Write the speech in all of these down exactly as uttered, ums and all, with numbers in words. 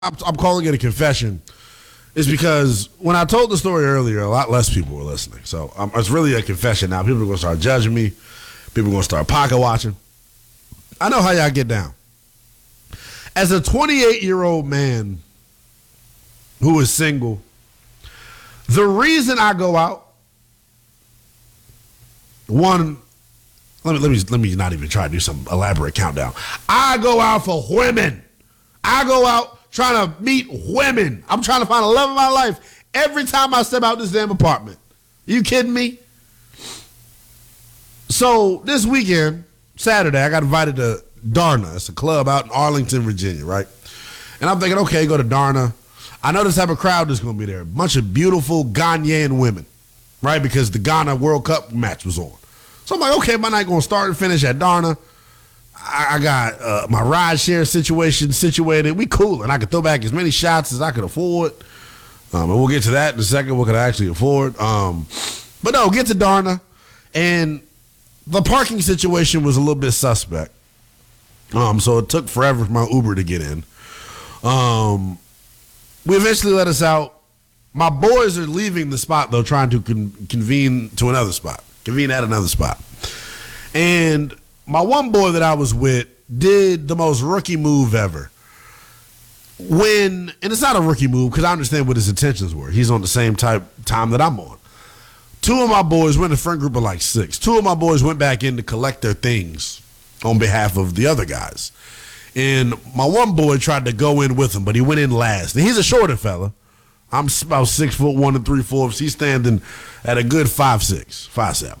I'm, I'm calling it a confession is because when I told the story earlier, a lot less people were listening. So um, it's really a confession now. People are going to start judging me. People are going to start pocket watching. I know how y'all get down. As a twenty-eight-year-old man who is single, the reason I go out, one, let me let me let me not even try to do some elaborate countdown. I go out for women. I go out trying to meet women. I'm trying to find the love of my life every time I step out this damn apartment. Are you kidding me? So this weekend, Saturday, I got invited to Darna. It's a club out in Arlington, Virginia, right? And I'm thinking, okay, go to Darna. I know this type of crowd that's going to be there. A bunch of beautiful Ghanaian women, right? Because the Ghana World Cup match was on. So I'm like, okay, my night going to start and finish at Darna. I, I got uh, my ride share situation situated. We cool, and I could throw back as many shots as I could afford. Um, and we'll get to that in a second, what could I actually afford. Um, but no, get to Darna, and the parking situation was a little bit suspect. Um, so it took forever for my Uber to get in. Um, we eventually let us out. My boys are leaving the spot, though, trying to con- convene to another spot, convene at another spot. And my one boy that I was with did the most rookie move ever. When, and it's not a rookie move because I understand what his intentions were. He's on the same type time that I'm on. Two of my boys, we're in a friend group of like six. Two of my boys went back in to collect their things on behalf of the other guys. And my one boy tried to go in with him, but he went in last. And he's a shorter fella. I'm about six foot one and three fourths. He's standing at a good five six, five seven.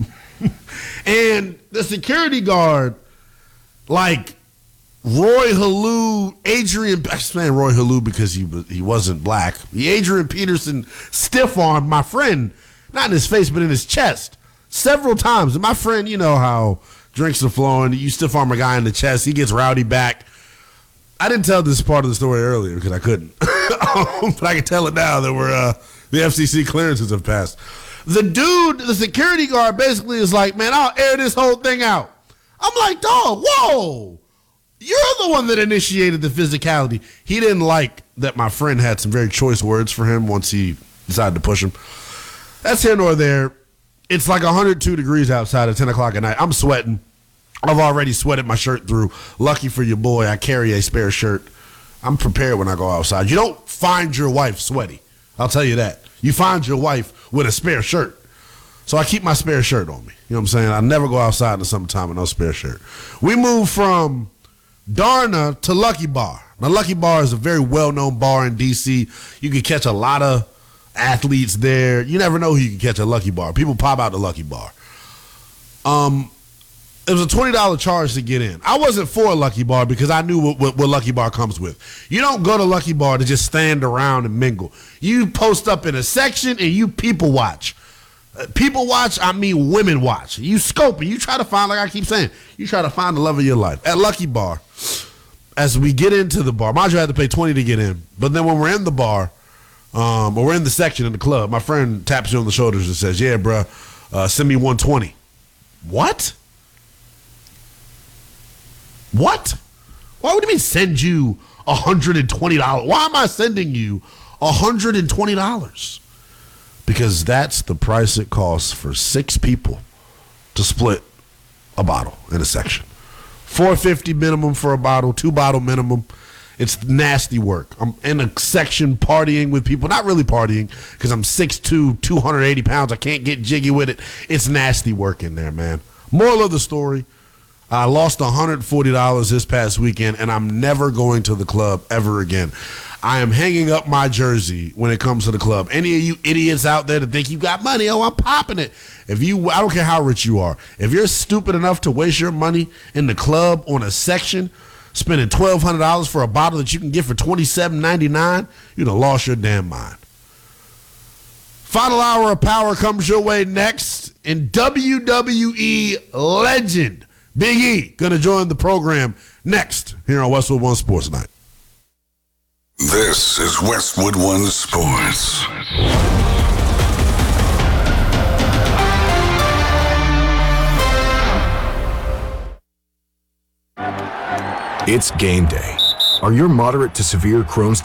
And the security guard, like Roy Halou, Adrian, I'm saying Roy Halou because he was, he wasn't black. The Adrian Peterson stiff armed my friend, not in his face, but in his chest, several times. And my friend, you know how drinks are flowing, you stiff arm a guy in the chest, he gets rowdy back. I didn't tell this part of the story earlier because I couldn't. But I can tell it now that we're, uh, the F C C clearances have passed. The dude, the security guard, basically is like, man, I'll air this whole thing out. I'm like, dog, whoa. You're the one that initiated the physicality. He didn't like that my friend had some very choice words for him once he decided to push him. That's here nor there. It's like one hundred two degrees outside at ten o'clock at night. I'm sweating. I've already sweated my shirt through. Lucky for your boy, I carry a spare shirt. I'm prepared when I go outside. You don't find your wife sweaty. I'll tell you that. You find your wife with a spare shirt. So I keep my spare shirt on me. You know what I'm saying? I never go outside in the summertime with no spare shirt. We moved from Darna to Lucky Bar. Now, Lucky Bar is a very well-known bar in D C. You can catch a lot of athletes there. You never know who you can catch at Lucky Bar. People pop out to Lucky Bar. Um, it was a twenty dollars charge to get in. I wasn't for Lucky Bar because I knew what, what, what Lucky Bar comes with. You don't go to Lucky Bar to just stand around and mingle. You post up in a section and you people watch. Uh, people watch, I mean women watch. You scope and you try to find, like I keep saying, you try to find the love of your life. At Lucky Bar, as we get into the bar, mind you, I had to pay twenty dollars to get in. But then when we're in the bar, Um, or we're in the section in the club, my friend taps you on the shoulders and says, yeah, bro, uh, send me one twenty. What? What? Why would you mean send you one hundred twenty dollars? Why am I sending you one hundred twenty dollars? Because that's the price it costs for six people to split a bottle in a section. four dollars and fifty cents minimum for a bottle, two bottle minimum. It's nasty work. I'm in a section partying with people. Not really partying because I'm six two, two hundred eighty pounds. I can't get jiggy with it. It's nasty work in there, man. Moral of the story, I lost one hundred forty dollars this past weekend, and I'm never going to the club ever again. I am hanging up my jersey when it comes to the club. Any of you idiots out there that think you got money, oh, I'm popping it. If you, I don't care how rich you are. If you're stupid enough to waste your money in the club on a section, spending twelve hundred dollars for a bottle that you can get for twenty-seven ninety-nine, you'd have lost your damn mind. Final hour of power comes your way next. And W W E legend Big E going to join the program next here on Westwood One Sports Night. This is Westwood One Sports. It's game day. Are your moderate to severe Crohn's